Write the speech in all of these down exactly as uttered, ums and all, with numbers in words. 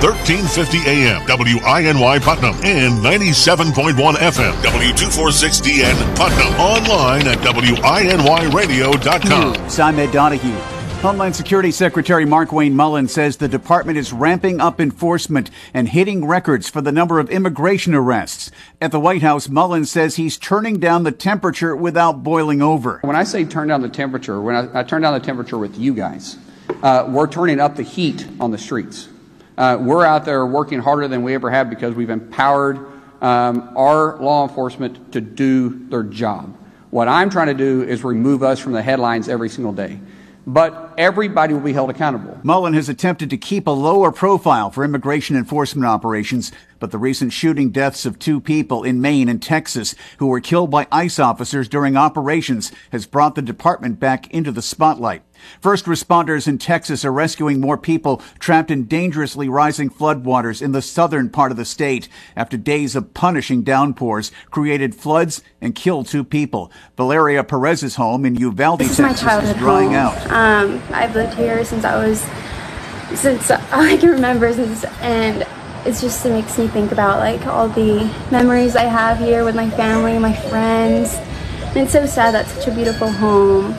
thirteen fifty A M, W I N Y Putnam, and ninety-seven point one F M, W two forty-six D N Putnam. Online at W I N Y radio dot com. News. I'm Ed Donahue. Homeland Security Secretary Markwayne Mullin says the department is ramping up enforcement and hitting records for the number of immigration arrests. At the White House, Mullin says he's turning down the temperature without boiling over. When I say turn down the temperature, when I, I turn down the temperature with you guys, uh, we're turning up the heat on the streets. Uh, we're out there working harder than we ever have because we've empowered um, our law enforcement to do their job. What I'm trying to do is remove us from the headlines every single day. But everybody will be held accountable. Mullin has attempted to keep a lower profile for immigration enforcement operations, but the recent shooting deaths of two people in Maine and Texas who were killed by ICE officers during operations has brought the department back into the spotlight. First responders in Texas are rescuing more people trapped in dangerously rising floodwaters in the southern part of the state after days of punishing downpours created floods and killed two people. Valeria Perez's home in Uvalde, this Texas, is, my is drying home. out. Um, I've lived here since I was, since I can remember, since, and it just makes me think about like all the memories I have here with my family, my friends. And it's so sad that's such a beautiful home.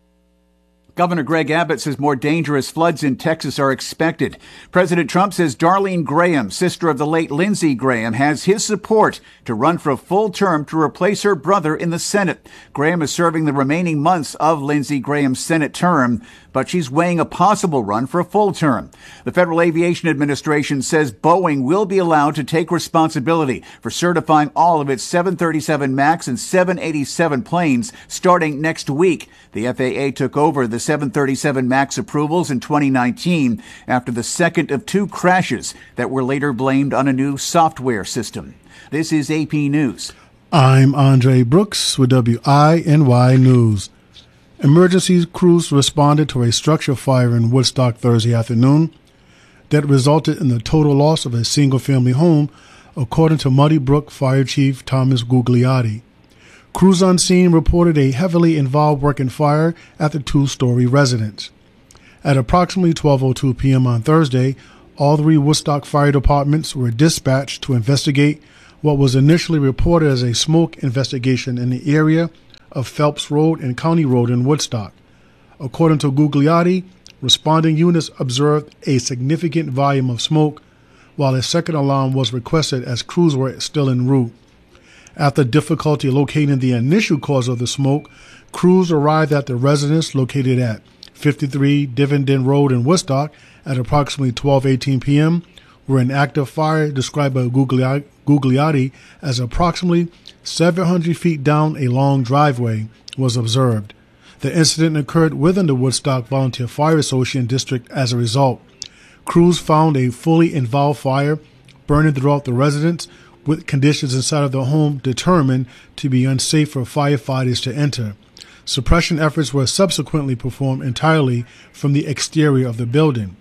Governor Greg Abbott says more dangerous floods in Texas are expected. President Trump says Darlene Graham, sister of the late Lindsey Graham, has his support to run for a full term to replace her brother in the Senate. Graham is serving the remaining months of Lindsey Graham's Senate term, but she's weighing a possible run for a full term. The Federal Aviation Administration says Boeing will be allowed to take responsibility for certifying all of its seven thirty-seven MAX and seven eighty-seven planes starting next week. The F A A took over the seven thirty-seven MAX approvals in twenty nineteen after the second of two crashes that were later blamed on a new software system. This is A P News. I'm Andre Brooks with W I N Y News. Emergency crews responded to a structure fire in Woodstock Thursday afternoon that resulted in the total loss of a single-family home, according to Muddy Brook Fire Chief Thomas Gugliotti. Crews on scene reported a heavily involved working fire at the two-story residence. At approximately twelve oh two p.m. on Thursday, all three Woodstock fire departments were dispatched to investigate what was initially reported as a smoke investigation in the area of Phelps Road and County Road in Woodstock. According to Gugliotti, responding units observed a significant volume of smoke, while a second alarm was requested as crews were still en route. After difficulty locating the initial cause of the smoke, crews arrived at the residence located at fifty-three Divenden Road in Woodstock at approximately twelve eighteen p.m., where an active fire described by Gugliotti as approximately seven hundred feet down a long driveway was observed. The incident occurred within the Woodstock Volunteer Fire Association district as a result. Crews found a fully involved fire burning throughout the residence, with conditions inside of the home determined to be unsafe for firefighters to enter. Suppression efforts were subsequently performed entirely from the exterior of the building.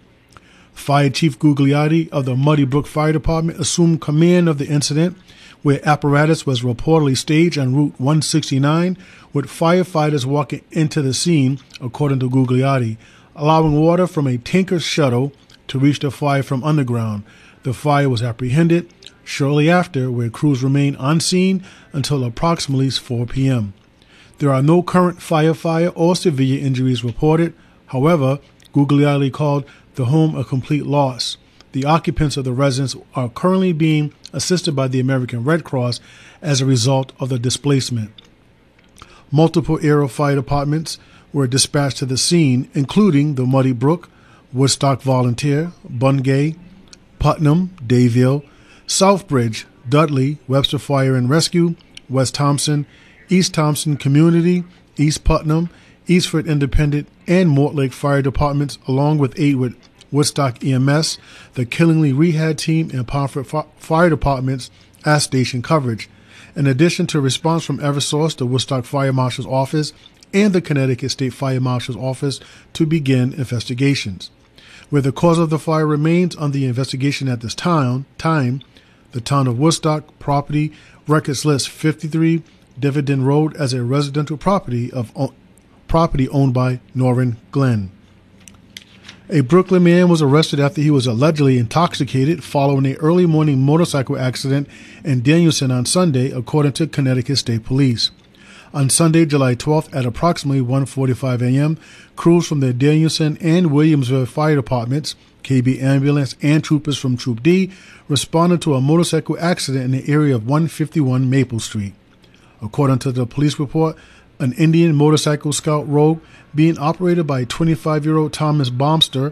Fire Chief Gugliotti of the Muddy Brook Fire Department assumed command of the incident, where apparatus was reportedly staged on Route one sixty-nine, with firefighters walking into the scene, according to Gugliotti, allowing water from a tanker shuttle to reach the fire from underground. The fire was apprehended shortly after, where crews remained on scene until approximately four p.m. There are no current firefighter or civilian injuries reported. However, Gugliotti called the home a complete loss. The occupants of the residence are currently being assisted by the American Red Cross as a result of the displacement. Multiple area fire departments were dispatched to the scene, including the Muddy Brook, Woodstock Volunteer, Bungay, Putnam, Dayville, Southbridge, Dudley, Webster Fire and Rescue, West Thompson, East Thompson Community, East Putnam, Eastford Independent, and Mortlake Fire Departments, along with aid with Woodstock E M S, the Killingly Rehab Team, and Pomfret Fire Departments as station coverage. In addition to response from Eversource, the Woodstock Fire Marshal's Office, and the Connecticut State Fire Marshal's Office to begin investigations. Where the cause of the fire remains under investigation at this time, time the town of Woodstock property records list fifty-three Divenden Road as a residential property of property owned by Norrin Glenn. A Brooklyn man was arrested after he was allegedly intoxicated following an early morning motorcycle accident in Danielson on Sunday, according to Connecticut State Police. On Sunday, July twelfth, at approximately one forty-five a.m., crews from the Danielson and Williamsville Fire Departments, K B Ambulance, and troopers from Troop D responded to a motorcycle accident in the area of one fifty-one Maple Street. According to the police report, an Indian motorcycle Scout Rogue being operated by twenty-five-year-old Thomas Bomster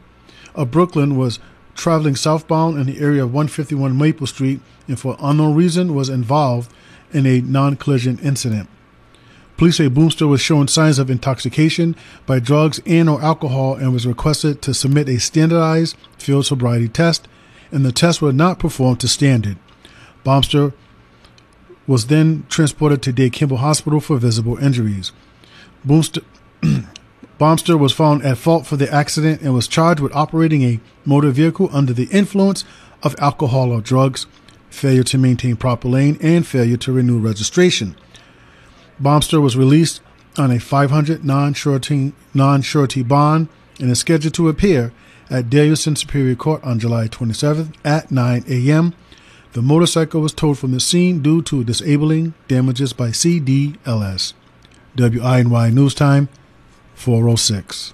of Brooklyn was traveling southbound in the area of one fifty-one Maple Street and for unknown reason was involved in a non-collision incident. Police say Boomster was showing signs of intoxication by drugs and or alcohol and was requested to submit a standardized field sobriety test, and the test was not performed to standard. Boomster was then transported to Day Kimball Hospital for visible injuries. Boomster, Boomster was found at fault for the accident and was charged with operating a motor vehicle under the influence of alcohol or drugs, failure to maintain proper lane, and failure to renew registration. Boomster was released on a five hundred dollars non-surety, non-surety bond and is scheduled to appear at Danielson Superior Court on July twenty-seventh at nine a.m. The motorcycle was towed from the scene due to disabling damages by C D L S. W I N Y News Time, four oh six.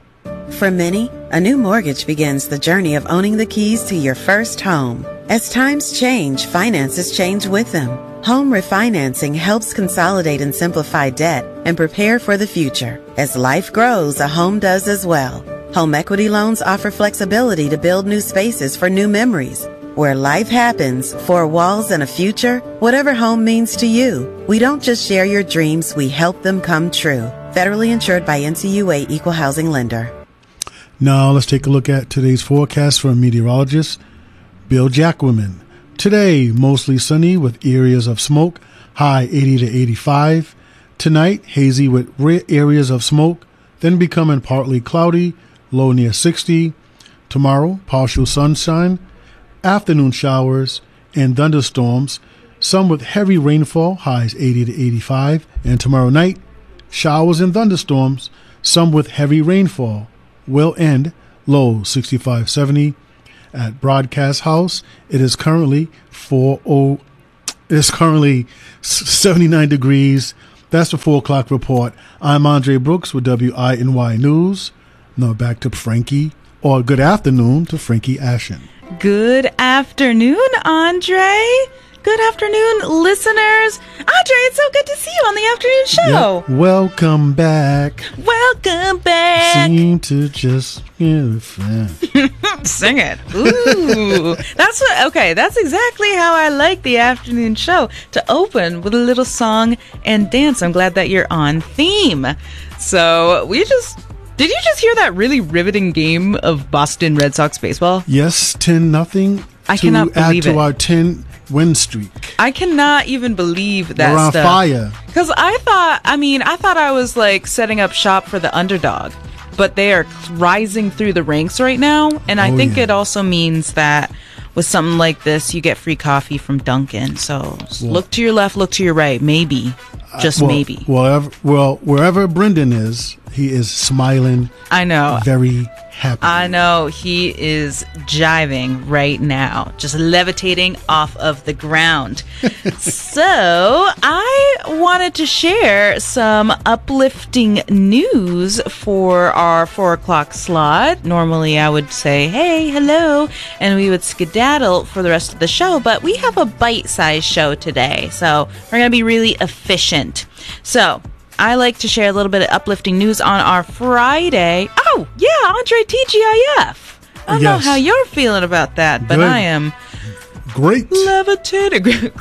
For many, a new mortgage begins the journey of owning the keys to your first home. As times change, finances change with them. Home refinancing helps consolidate and simplify debt and prepare for the future. As life grows, a home does as well. Home equity loans offer flexibility to build new spaces for new memories. Where life happens, four walls and a future, whatever home means to you. We don't just share your dreams, we help them come true. Federally insured by N C U A Equal Housing Lender. Now let's take a look at today's forecast from meteorologist Bill Jacquemin. Today, mostly sunny with areas of smoke, high eighty to eighty-five. Tonight, hazy with rare areas of smoke, then becoming partly cloudy, low near sixty. Tomorrow, partial sunshine, afternoon showers, and thunderstorms, some with heavy rainfall, highs eighty to eighty-five. And tomorrow night, showers and thunderstorms, some with heavy rainfall, will end low sixty-five seventy. At Broadcast House, it is currently four oh. It is currently seventy-nine degrees. That's the four o'clock report. I'm Andre Brooks with W I N Y News. Now back to Frankie, or good afternoon to Frankie Ashen. Good afternoon, Andre. Good afternoon, listeners. Andre, it's so good to see you on the afternoon show. Yep. Welcome back. Welcome back. Seem to just get a fan. Sing it. Ooh. That's what, okay, that's exactly how I like the afternoon show, to open with a little song and dance. I'm glad that you're on theme. So we just... Did you just hear that really riveting game of Boston Red Sox baseball? Yes, ten nothing. I cannot believe add to it. our ten win streak. I cannot even believe that We're on stuff. fire. Because I thought, I mean, I thought I was like setting up shop for the underdog, but they are rising through the ranks right now, and I Oh, think yeah. it also means that with something like this, you get free coffee from Dunkin'. So Well- look to your left, look to your right, maybe, just well, maybe. Wherever, well, wherever Brendan is, he is smiling, I know. very happy. I know he is jiving right now, just levitating off of the ground. So I wanted to share some uplifting news for our four o'clock slot. Normally I would say, hey, hello, and we would skedaddle for the rest of the show, but we have a bite-sized show today, so we're going to be really efficient. So I like to share a little bit of uplifting news on our Friday. Oh, yeah, Andre T G I F. I don't know Yes. how you're feeling about that, but Good. I am Great. levitating.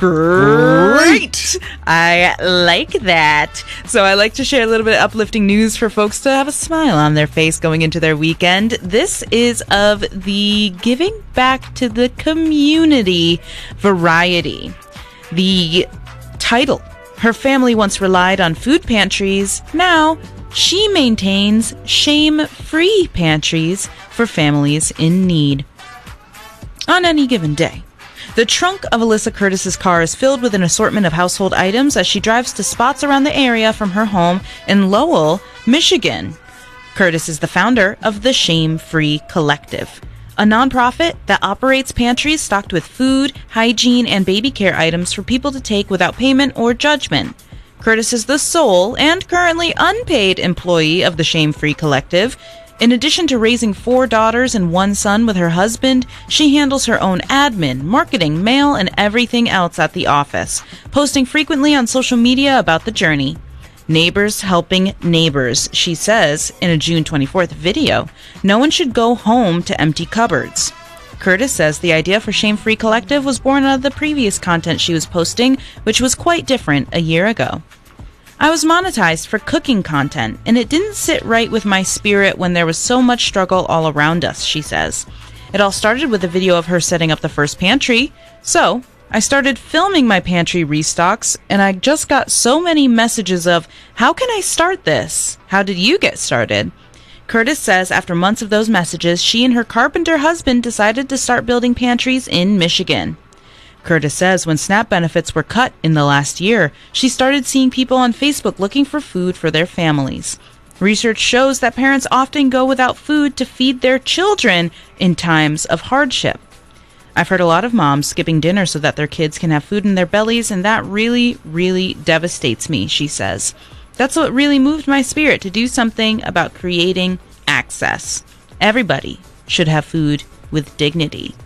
Great. I like that. So I like to share a little bit of uplifting news for folks to have a smile on their face going into their weekend. This is of the giving back to the community variety. The title: her family once relied on food pantries. Now she maintains shame-free pantries for families in need. On any given day, the trunk of Alyssa Curtis's car is filled with an assortment of household items as she drives to spots around the area from her home in Lowell, Michigan. Curtis is the founder of the Shame Free Collective, a nonprofit that operates pantries stocked with food, hygiene, and baby care items for people to take without payment or judgment. Curtis is the sole and currently unpaid employee of the Shame Free Collective. In addition to raising four daughters and one son with her husband, she handles her own admin, marketing, mail, and everything else at the office, posting frequently on social media about the journey. Neighbors helping neighbors, she says in a June twenty-fourth video. No one should go home to empty cupboards. Curtis says the idea for Shame Free Collective was born out of the previous content she was posting, which was quite different a year ago. I was monetized for cooking content, and it didn't sit right with my spirit when there was so much struggle all around us, she says. It all started with a video of her setting up the first pantry, so I started filming my pantry restocks, and I just got so many messages of, how can I start this? How did you get started? Curtis says after months of those messages, she and her carpenter husband decided to start building pantries in Michigan. Curtis says when SNAP benefits were cut in the last year, she started seeing people on Facebook looking for food for their families. Research shows that parents often go without food to feed their children in times of hardship. I've heard a lot of moms skipping dinner so that their kids can have food in their bellies, and that really, really devastates me, she says. That's what really moved my spirit to do something about creating access. Everybody should have food with dignity.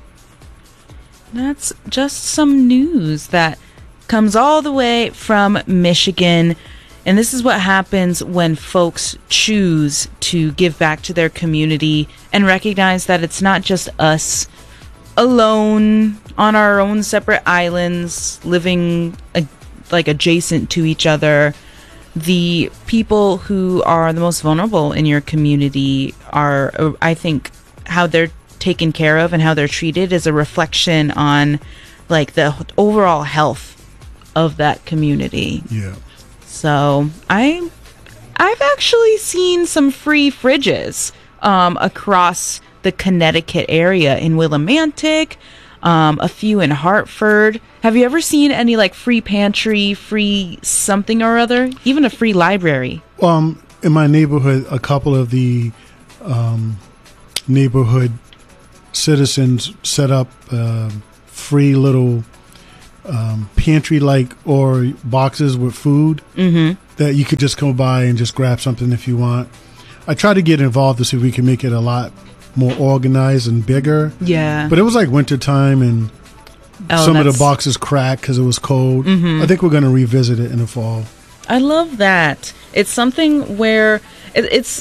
That's just some news that comes all the way from Michigan. And this is what happens when folks choose to give back to their community and recognize that it's not just us alone on our own separate islands living uh, like adjacent to each other. The people who are the most vulnerable in your community are, uh, I think, how they're taken care of and how they're treated is a reflection on like the overall health of that community. Yeah. So I, I've actually seen some free fridges um, across the Connecticut area in Willimantic, um, a few in Hartford. Have you ever seen any like free pantry, free something or other, even a free library? Um, in my neighborhood, a couple of the um, neighborhood citizens set up uh, free little um, pantry-like or boxes with food mm-hmm. that you could just come by and just grab something if you want. I tried to get involved to see if we can make it a lot more organized and bigger. Yeah. But it was like winter time and oh, some of the boxes cracked because it was cold. Mm-hmm. I think we're going to revisit it in the fall. I love that. It's something where it, it's,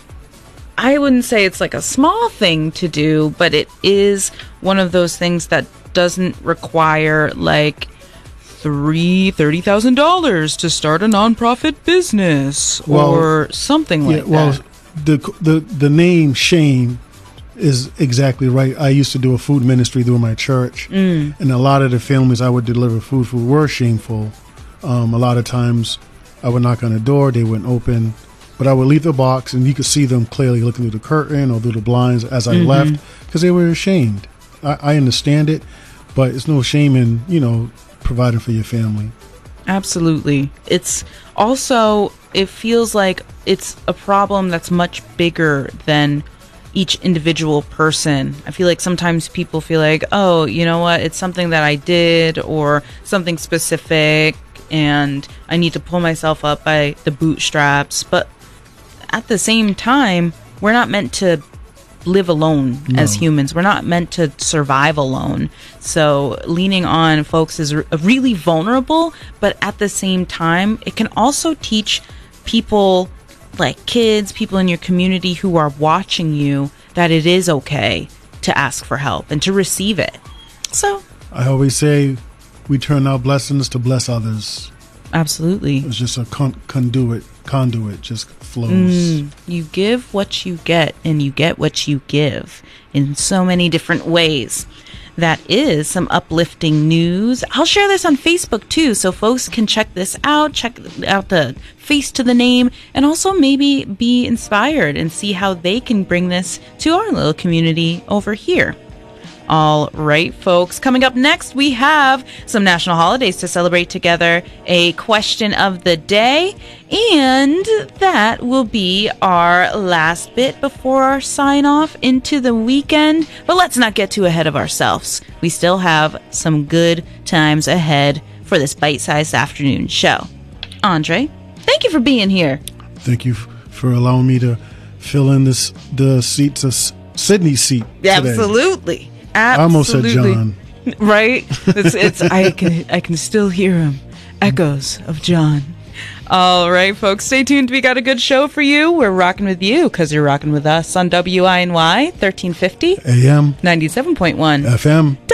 I wouldn't say it's like a small thing to do, but it is one of those things that doesn't require like three thirty thousand dollars to start a nonprofit business well, or something like yeah, well, that. Well, the the the name Shame is exactly right. I used to do a food ministry through my church, mm. and a lot of the families I would deliver food for were shameful. Um, a lot of times, I would knock on the door, they wouldn't open. But I would leave the box, and you could see them clearly looking through the curtain or through the blinds as I mm-hmm. left because they were ashamed. I, I understand it, but it's no shame in, you know, providing for your family. Absolutely. It's also, it feels like it's a problem that's much bigger than each individual person. I feel like sometimes people feel like, oh, you know what, it's something that I did or something specific, and I need to pull myself up by the bootstraps. But at the same time, we're not meant to live alone no. as humans. We're not meant to survive alone. So leaning on folks is r- really vulnerable, but at the same time, it can also teach people like kids, people in your community who are watching you, that it is okay to ask for help and to receive it. So I always say we turn our blessings to bless others. Absolutely. It's just a con- conduit, conduit just flows. Mm, you give what you get, and you get what you give in so many different ways. That is some uplifting news. I'll share this on Facebook too, so folks can check this out, check out the face to the name, and also maybe be inspired and see how they can bring this to our little community over here. All right, folks. Coming up next, we have some national holidays to celebrate together, a question of the day, and that will be our last bit before our sign off into the weekend. But let's not get too ahead of ourselves. We still have some good times ahead for this bite-sized afternoon show. Andre, thank you for being here. Thank you f- for allowing me to fill in this the seats of Sydney's seat today. Absolutely. Absolutely. I almost said John. Right? It's, it's I can I can still hear him. Echoes of John. All right, folks, stay tuned. We got a good show for you. We're rocking with you because you're rocking with us on W I N Y thirteen fifty A M ninety-seven point one F M